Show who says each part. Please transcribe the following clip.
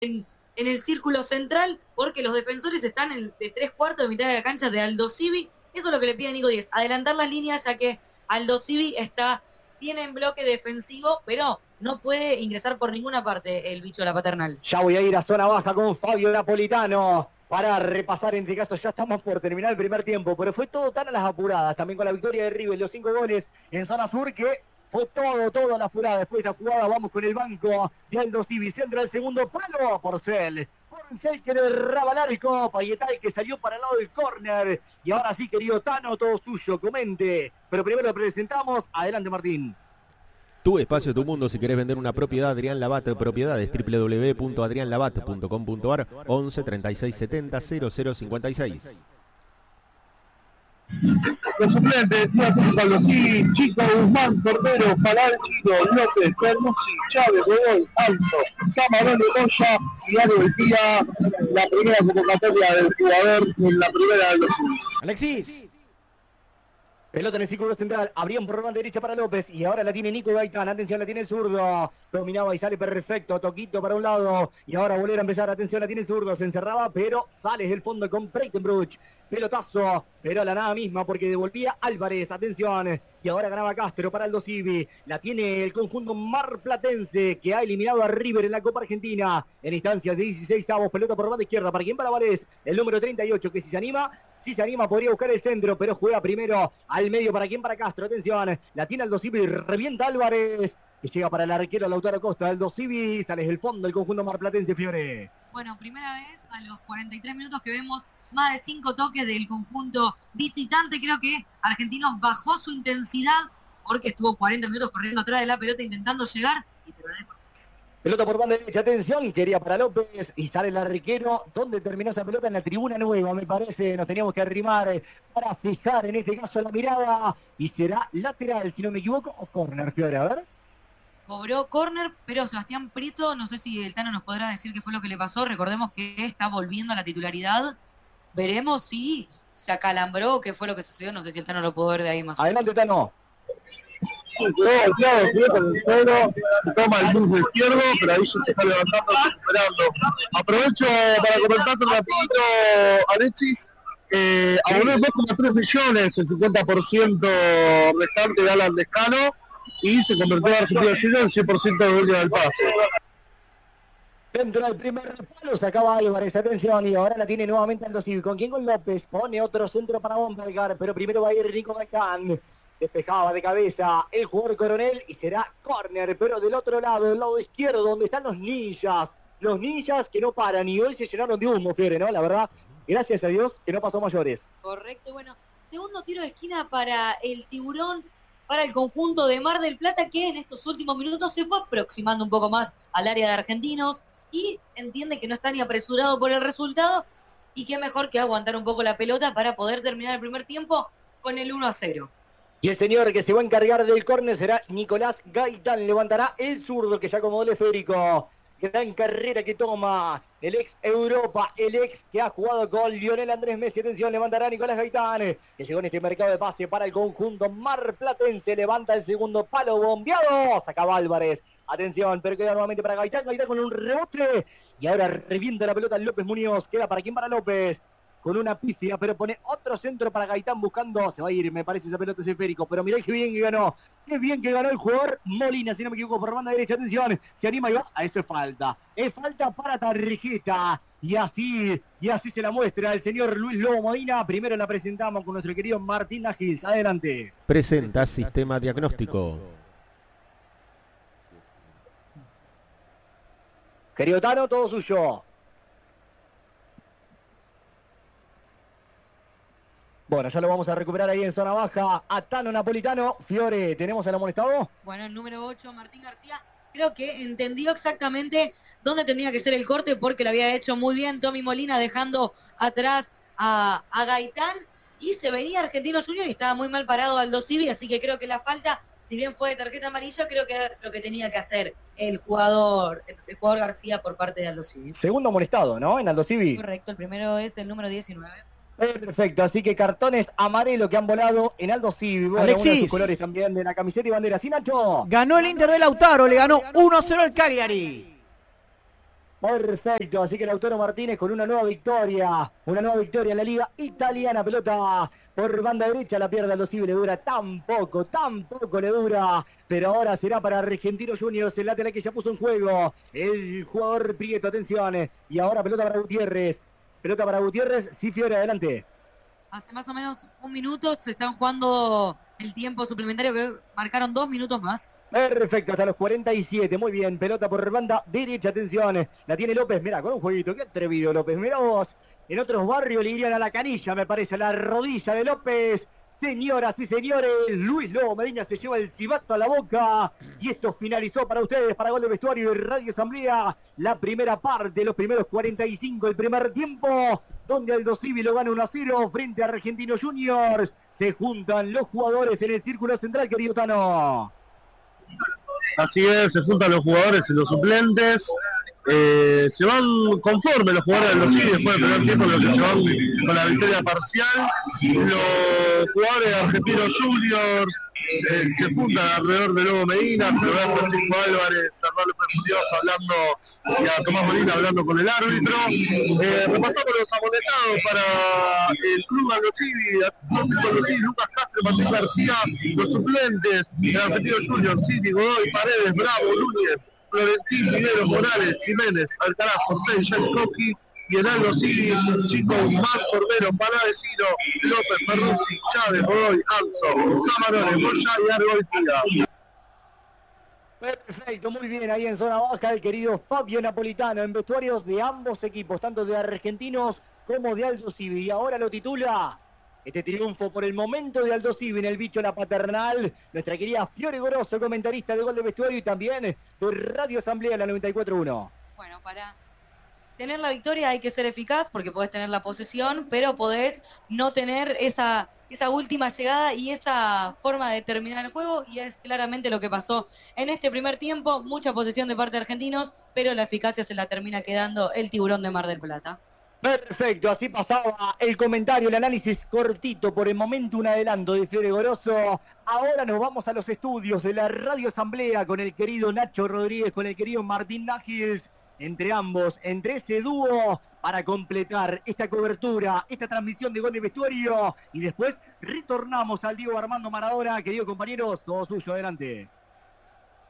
Speaker 1: en el círculo central, porque los defensores están de 3/4 de mitad de la cancha de Aldosivi. Eso es lo que le pide Nico Díez, adelantar las líneas, ya que Aldosivi está bien en bloque defensivo, pero no puede ingresar por ninguna parte el bicho de la Paternal.
Speaker 2: Ya voy a ir a zona baja con Fabio Napolitano para repasar, en este caso ya estamos por terminar el primer tiempo, pero fue todo tan a las apuradas, también con la victoria de River, los 5 goles en zona sur, que fue todo a la apurada. Después de esta jugada vamos con el banco de Aldosivi, centra el segundo palo, Porcel que le derraba el arco, Payetal que salió para el lado del córner, y ahora sí, querido Tano, todo suyo, comente, pero primero lo presentamos, adelante Martín.
Speaker 3: Tu espacio, tu mundo. Si querés vender una propiedad, Adrián Labat Propiedades, www.adrianlabat.com.ar, 11 36 70 0056.
Speaker 4: Los suplentes: Díaz, Aldosivi, Chico, Guzmán, Cordero, Palanchito, López, Pernucci, Chávez, Godoy, Alzo, Samarone, Moya y Arbetía. La primera convocatoria del jugador en la primera de Aldosivi.
Speaker 3: Alexis.
Speaker 2: Pelota en el círculo central, abrían por banda derecha para López y ahora la tiene Nico Gaitán, atención, la tiene el zurdo, dominaba y sale perfecto, toquito para un lado y ahora volver a empezar, atención, la tiene el zurdo, se encerraba pero sale del fondo con Breitenbruch, pelotazo, pero a la nada misma porque devolvía Álvarez, atención, y ahora ganaba Castro para Aldosivi, la tiene el conjunto marplatense que ha eliminado a River en la Copa Argentina, en instancias de 16avos, pelota por banda izquierda, ¿para quién? Para Valdés, el número 38 que si se anima podría buscar el centro, pero juega primero al medio, ¿para quién? Para Castro, atención, la tiene Aldosivi, revienta Álvarez, que llega para el arquero Lautaro Costa, Aldosivi, sale del fondo el conjunto marplatense, Fiore.
Speaker 1: Bueno, primera vez a los 43 minutos que vemos más de 5 toques del conjunto visitante. Creo que Argentinos bajó su intensidad porque estuvo 40 minutos corriendo atrás de la pelota intentando llegar y te lo dejo.
Speaker 2: Pelota por banda derecha, atención, quería para López y sale el arquero. ¿Dónde terminó esa pelota? En la tribuna nueva, me parece. Nos teníamos que arrimar para fijar en este caso la mirada y será lateral, si no me equivoco, o córner, Fiore, a ver.
Speaker 1: Cobró córner, pero Sebastián Prieto, no sé si el Tano nos podrá decir qué fue lo que le pasó. Recordemos que está volviendo a la titularidad. Veremos si se acalambró, qué fue lo que sucedió. No sé si el Tano lo pudo ver de ahí más.
Speaker 2: Adelante, Tano.
Speaker 4: Claro, con el suelo, toma el bus izquierdo, pero ahí se está levantando, recuperando. Aprovecho para comentarte rapidito, Alexis. Abonó 2,3 millones, el 50% restante de Alan Lescano, y se convirtió en Argentina en 100% de dueño del pase.
Speaker 2: Dentro del primer palo sacaba Álvarez, atención, y ahora la tiene nuevamente Aldosivi. ¿Con quién? Con López, pone otro centro para Bombergar, pero primero va a ir Nico Gaitán. Despejaba de cabeza el jugador Coronel y será córner, pero del otro lado, del lado izquierdo, donde están los ninjas que no paran, y hoy se llenaron de humo, Fiore, ¿no? La verdad, gracias a Dios que no pasó mayores.
Speaker 1: Correcto, bueno, segundo tiro de esquina para el Tiburón, para el conjunto de Mar del Plata, que en estos últimos minutos se fue aproximando un poco más al área de Argentinos y entiende que no está ni apresurado por el resultado y qué mejor que aguantar un poco la pelota para poder terminar el primer tiempo con el 1-0.
Speaker 2: Y el señor que se va a encargar del córner será Nicolás Gaitán. Levantará el zurdo que ya acomodó el esférico. Gran carrera que toma el ex Europa, el ex que ha jugado con Lionel Andrés Messi. Atención, levantará Nicolás Gaitán, que llegó en este mercado de pase para el conjunto marplatense. Levanta el segundo palo bombeado. Sacaba Álvarez. Atención, pero queda nuevamente para Gaitán. Gaitán con un rebote. Y ahora revienta la pelota López Muñoz. Queda para quién? Para López. Con una pifia, pero pone otro centro para Gaitán buscando, se va a ir, me parece, esa pelota ese esférico, pero mirá qué bien que ganó, el jugador Molina, si no me equivoco, por banda derecha, atención, se anima y va, a eso es falta para tarjeta, y así se la muestra el señor Luis Lobo Molina. Primero la presentamos con nuestro querido Martín Agils, adelante.
Speaker 3: Presenta Sistema Diagnóstico.
Speaker 2: Querido Tano, todo suyo. Bueno, ya lo vamos a recuperar ahí en zona baja. A Tano Napolitano. Fiore, ¿tenemos al amonestado?
Speaker 1: Bueno, el número 8, Martín García, creo que entendió exactamente dónde tenía que ser el corte porque lo había hecho muy bien Tommy Molina dejando atrás a Gaitán y se venía Argentinos Juniors y estaba muy mal parado Aldosivi, así que creo que la falta, si bien fue de tarjeta amarilla, creo que era lo que tenía que hacer el jugador García por parte de Aldosivi.
Speaker 2: Segundo amonestado, ¿no? En Aldosivi.
Speaker 1: Correcto, el primero es el número 19.
Speaker 2: Perfecto, así que cartones amarelos que han volado en Aldosivi. Bueno,
Speaker 5: Alexis.
Speaker 2: uno de sus colores también de la camiseta y bandera. ¿Sí, Nacho?
Speaker 5: Ganó el Inter de Lautaro, le ganó 1-0 al Cagliari.
Speaker 2: Perfecto, así que Lautaro Martínez con una nueva victoria en la Liga Italiana. Pelota por banda derecha, la pierde Aldo Civi, le dura tan poco le dura, pero ahora será para Argentinos Juniors, el lateral que ya puso en juego el jugador Prieto, atención, y ahora pelota para Gutiérrez, sí, Fiore, adelante.
Speaker 1: Hace más o menos un minuto se están jugando el tiempo suplementario, que marcaron 2 minutos más.
Speaker 2: Perfecto, hasta los 47, muy bien, pelota por banda derecha, atención, la tiene López, mirá, con un jueguito, qué atrevido López, mirá vos, en otros barrios le irían a la canilla, me parece, a la rodilla de López. Señoras y señores, Luis Lobo Medina se lleva el cibato a la boca y esto finalizó para ustedes, para Gol de Vestuario y Radio Asamblea, la primera parte, los primeros 45 del primer tiempo, donde Aldo Civi lo gana 1-0 frente a Argentinos Juniors. Se juntan los jugadores en el círculo central, querido Tano.
Speaker 4: Así es, se juntan los jugadores y los suplentes. Se van conforme los jugadores de los Civi después del primer tiempo, los que se van con la victoria parcial. Los jugadores de Argentinos Juniors se juntan alrededor de Lobo Medina, a Francisco Álvarez, a Arnaldo Prefundioso hablando, y a Tomás Molina hablando con el árbitro. Repasamos los amonestados para el club Aldo Civi, Lucas Castro, Martín García, los suplentes de Argentinos Juniors, City, Godoy, Paredes, Bravo, Núñez, Florentín, Pinero, Morales, Jiménez, Alcaraz, Porcel, Janikowski, y en Aldo Civi, Chico, Más, Cordero, Palavecino, López, Ferruzzi, Chávez, Godoy, Anzo, Samarone, Moya y Argoitía.
Speaker 2: Perfecto, muy bien, ahí en zona baja el querido Fabio Napolitano, en vestuarios de ambos equipos, tanto de Argentinos como de Aldo Civi. Y ahora lo titula este triunfo por el momento de Aldo Civi en el Bicho La Paternal, nuestra querida Fiore Goroso, comentarista de Gol de Vestuario y también de Radio Asamblea, la 94.1.
Speaker 1: Bueno, para tener la victoria hay que ser eficaz, porque podés tener la posesión, pero podés no tener esa última llegada y esa forma de terminar el juego, y es claramente lo que pasó en este primer tiempo. Mucha posesión de parte de Argentinos, pero la eficacia se la termina quedando el Tiburón de Mar del Plata.
Speaker 2: Perfecto, así pasaba el comentario, el análisis cortito, por el momento un adelanto de Fiore Goroso. Ahora nos vamos a los estudios de la Radio Asamblea con el querido Nacho Rodríguez, con el querido Martín Nájils, entre ambos, entre ese dúo, para completar esta cobertura, esta transmisión de Gol de Vestuario, y después retornamos al Diego Armando Maradona. Queridos compañeros, todo suyo, adelante.